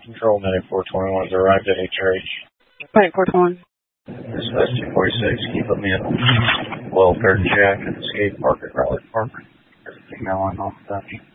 Control 9421 has arrived at HRH. Right, 421. This is 246. Keep me at Welfare Jack at the skate park at Raleigh Park. Female on off that.